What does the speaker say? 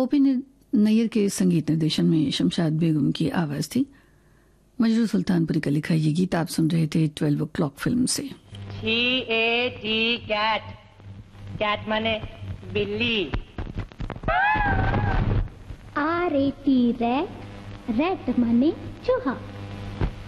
ओपी नैयर के संगीत निर्देशन में शमशाद बेगम की आवाज थी। मजरू सुल्तानपुरी का लिखा ये गीत आप सुन रहे थे 12 o'clock फिल्म से। कैट, कैट माने बिल्ली। RAT रैट, रैट माने चूहा।